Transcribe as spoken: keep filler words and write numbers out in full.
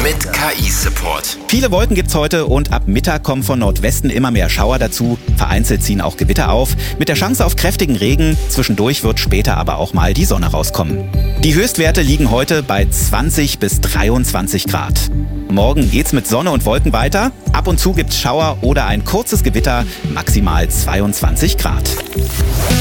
mit K I-Support. Viele Wolken gibt's heute und ab Mittag kommen von Nordwesten immer mehr Schauer dazu. Vereinzelt ziehen auch Gewitter auf, mit der Chance auf kräftigen Regen. Zwischendurch wird später aber auch mal die Sonne rauskommen. Die Höchstwerte liegen heute bei zwanzig bis dreiundzwanzig Grad. Morgen geht's mit Sonne und Wolken weiter. Ab und zu gibt's Schauer oder ein kurzes Gewitter, maximal zweiundzwanzig Grad.